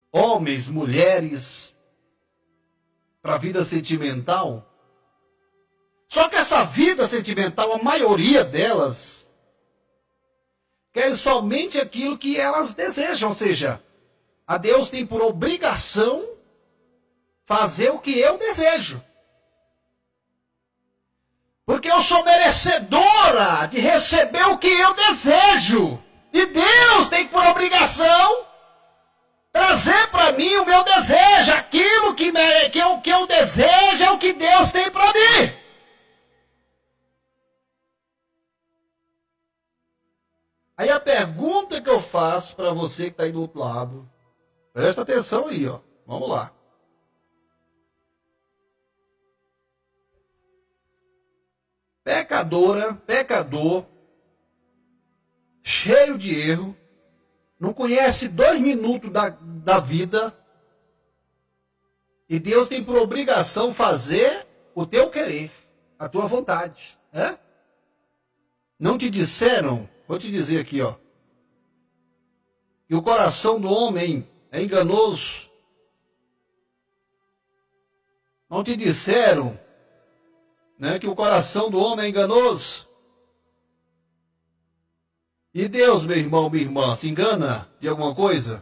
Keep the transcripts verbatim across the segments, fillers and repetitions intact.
homens, mulheres, para a vida sentimental. Só que essa vida sentimental, a maioria delas, quer somente aquilo que elas desejam. Ou seja, a Deus tem por obrigação fazer o que eu desejo. Porque eu sou merecedora de receber o que eu desejo. E Deus tem por obrigação trazer para mim o meu desejo. Aquilo que, me, que, eu, que eu desejo é o que Deus tem para mim. Aí a pergunta que eu faço para você que está aí do outro lado, presta atenção aí, ó. Vamos lá. Pecadora, pecador, cheio de erro, não conhece dois minutos da, da vida, e Deus tem por obrigação fazer o teu querer, a tua vontade. É? Não te disseram, vou te dizer aqui, ó, que o coração do homem é enganoso. Não te disseram, né, que o coração do homem é enganoso. E Deus, meu irmão, minha irmã, se engana de alguma coisa?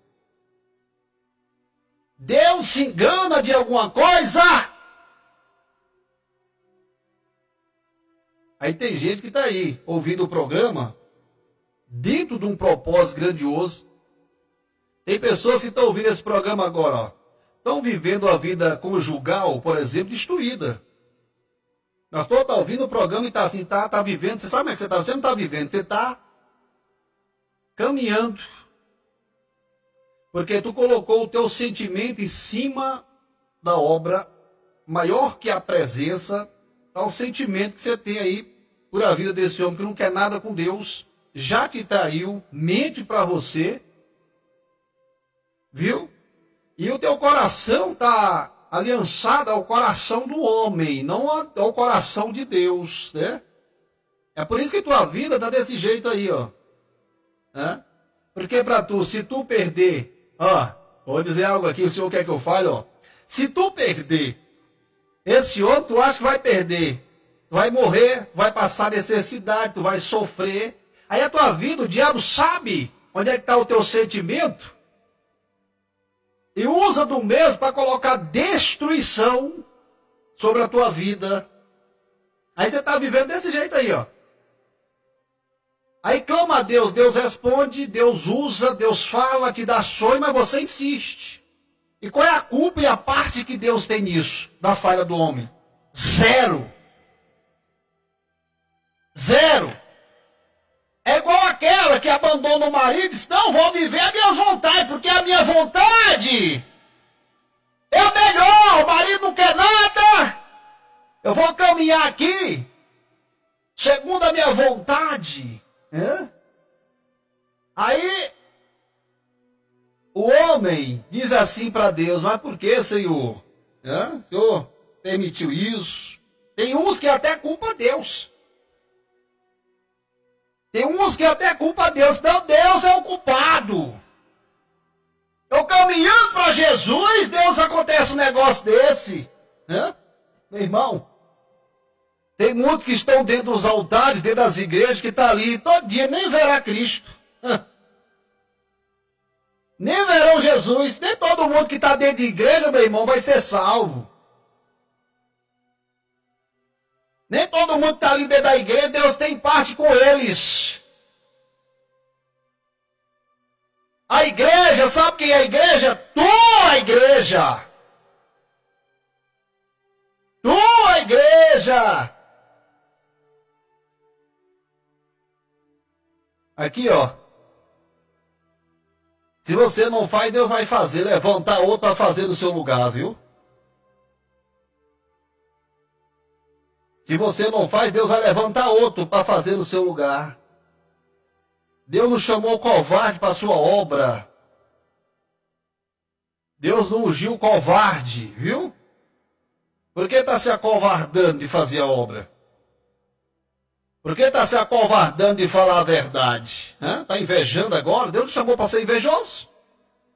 Deus se engana de alguma coisa? Aí tem gente que está aí, ouvindo o programa, dentro de um propósito grandioso. Tem pessoas que estão ouvindo esse programa agora, ó, estão vivendo a vida conjugal, por exemplo, destruída. Nós todos estamos ouvindo o programa e está assim, está tá vivendo. Você sabe como é que você está? Você não está vivendo, você está caminhando. Porque tu colocou o teu sentimento em cima da obra, maior que a presença, ao sentimento que você tem aí por a vida desse homem que não quer nada com Deus, já te traiu, mente para você, viu? E o teu coração está aliançado ao coração do homem, não ao coração de Deus, né? É por isso que tua vida está desse jeito aí, ó. Né? Porque para tu, se tu perder, ó, vou dizer algo aqui, o senhor quer que eu fale, ó. Se tu perder esse homem, tu acha que vai perder, vai morrer, vai passar necessidade, tu vai sofrer. Aí a tua vida, o diabo sabe onde é que está o teu sentimento e usa do mesmo para colocar destruição sobre a tua vida. Aí você está vivendo desse jeito aí, ó. Aí clama a Deus, Deus responde, Deus usa, Deus fala, te dá sonho, mas você insiste. E qual é a culpa e a parte que Deus tem nisso, da falha do homem? Zero. Zero. É igual aquela que abandona o marido e diz, não, vou viver as minhas vontades, porque a minha vontade é a melhor, o marido não quer nada, eu vou caminhar aqui, segundo a minha vontade. É? Aí, o homem diz assim para Deus, mas por que, Senhor? É? O Senhor permitiu isso? Tem uns que até culpa Deus. Tem uns que até culpa Deus. Não, Deus é o culpado. Eu caminhando para Jesus, Deus acontece um negócio desse. É? Meu irmão, tem muitos que estão dentro dos altares, dentro das igrejas, que está ali todo dia, nem verá Cristo. Nem verão Jesus. Nem todo mundo que está dentro de igreja, meu irmão, vai ser salvo. Nem todo mundo que está ali dentro da igreja, Deus tem parte com eles. A igreja, sabe quem é a igreja? Tu, a igreja. Tu, a igreja. Aqui, ó. Se você não faz, Deus vai fazer. Levantar outro para fazer no seu lugar, viu? Se você não faz, Deus vai levantar outro para fazer no seu lugar. Deus não chamou covarde para a sua obra. Deus não ungiu covarde, viu? Por que está se acovardando de fazer a obra? Por que está se acovardando de falar a verdade? Está invejando agora? Deus não chamou para ser invejoso?